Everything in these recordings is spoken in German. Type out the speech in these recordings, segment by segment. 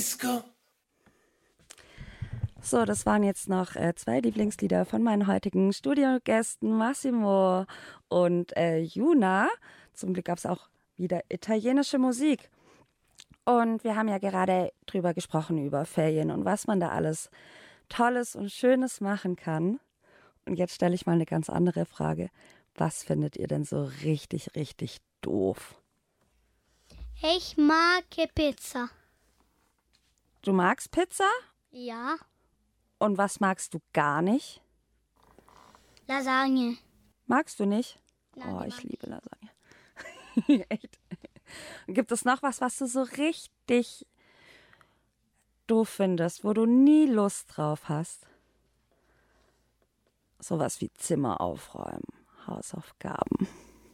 So, das waren jetzt noch 2 Lieblingslieder von meinen heutigen Studiogästen Massimo und Juna. Zum Glück gab es auch wieder italienische Musik. Und wir haben ja gerade drüber gesprochen, über Ferien und was man da alles Tolles und Schönes machen kann. Und jetzt stelle ich mal eine ganz andere Frage. Was findet ihr denn so richtig, richtig doof? Ich mag Pizza. Du magst Pizza? Ja. Und was magst du gar nicht? Lasagne. Magst du nicht? Nein, Oh, die ich mag liebe Lasagne. Echt? Gibt es noch was du so richtig doof findest, wo du nie Lust drauf hast? Sowas wie Zimmer aufräumen, Hausaufgaben.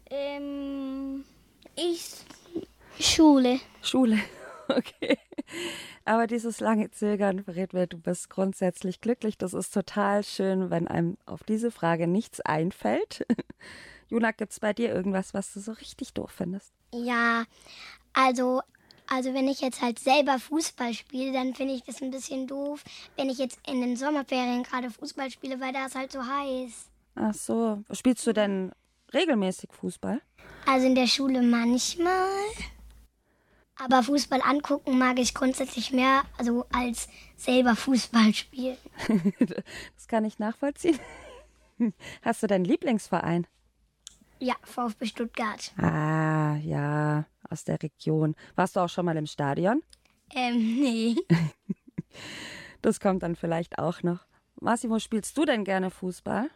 Schule. Schule, okay. Aber dieses lange Zögern verrät mir, du bist grundsätzlich glücklich. Das ist total schön, wenn einem auf diese Frage nichts einfällt. Juna, gibt's bei dir irgendwas, was du so richtig doof findest? Ja, also wenn ich jetzt halt selber Fußball spiele, dann finde ich das ein bisschen doof, wenn ich jetzt in den Sommerferien gerade Fußball spiele, weil da ist halt so heiß. Ach so, spielst du denn regelmäßig Fußball? Also in der Schule manchmal. Aber Fußball angucken mag ich grundsätzlich mehr, also als selber Fußball spielen. Das kann ich nachvollziehen. Hast du deinen Lieblingsverein? Ja, VfB Stuttgart. Ah, ja, aus der Region. Warst du auch schon mal im Stadion? Nee. Das kommt dann vielleicht auch noch. Massimo, spielst du denn gerne Fußball?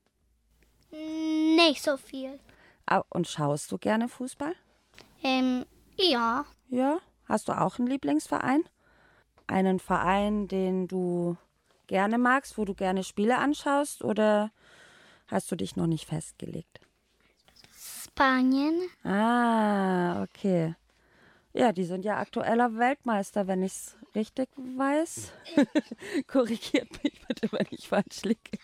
Nicht so viel. Und schaust du gerne Fußball? Ja. Ja. Hast du auch einen Lieblingsverein? Einen Verein, den du gerne magst, wo du gerne Spiele anschaust? Oder hast du dich noch nicht festgelegt? Spanien. Ah, okay. Ja, die sind ja aktueller Weltmeister, wenn ich es richtig weiß. Korrigiert mich bitte, wenn ich falsch liege.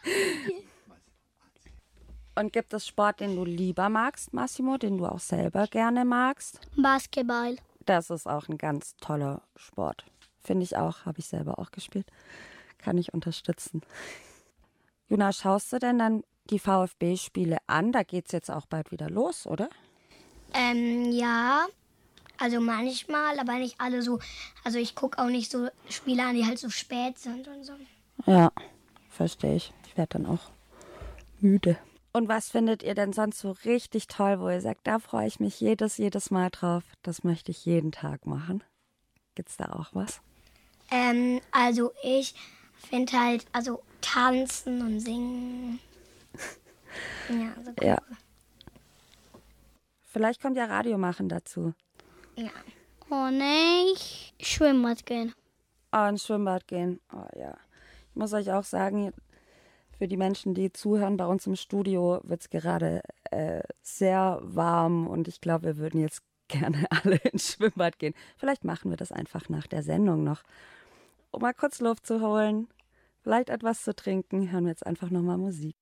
Und gibt es Sport, den du lieber magst, Massimo, den du auch selber gerne magst? Basketball. Das ist auch ein ganz toller Sport. Finde ich auch, habe ich selber auch gespielt. Kann ich unterstützen. Juna, schaust du denn dann die VfB-Spiele an? Da geht es jetzt auch bald wieder los, oder? Ja. Also manchmal, aber nicht alle so. Also ich gucke auch nicht so Spiele an, die halt so spät sind und so. Ja, verstehe ich. Ich werde dann auch müde. Und was findet ihr denn sonst so richtig toll, wo ihr sagt, da freue ich mich jedes Mal drauf. Das möchte ich jeden Tag machen. Gibt's da auch was? Also ich finde halt, also tanzen und singen. Ja, so cool. Ja. Vielleicht kommt ja Radio machen dazu. Ja. Und ich Schwimmbad gehen. Oh, ins Schwimmbad gehen. Oh ja. Ich muss euch auch sagen, für die Menschen, die zuhören, bei uns im Studio wird es gerade sehr warm und ich glaube, wir würden jetzt gerne alle ins Schwimmbad gehen. Vielleicht machen wir das einfach nach der Sendung noch, um mal kurz Luft zu holen, vielleicht etwas zu trinken. Hören wir jetzt einfach nochmal Musik.